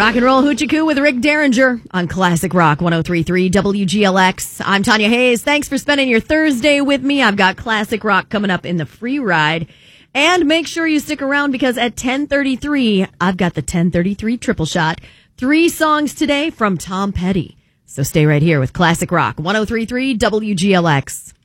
Rock and Roll Hoochie Coo with Rick Derringer on Classic Rock 103.3 WGLX. I'm Tanya Hayes. Thanks for spending your Thursday with me. I've got Classic Rock coming up in the free ride. And make sure you stick around because at 10:33, I've got the 10:33 triple shot. 3 songs today from Tom Petty. So stay right here with Classic Rock 103.3 WGLX.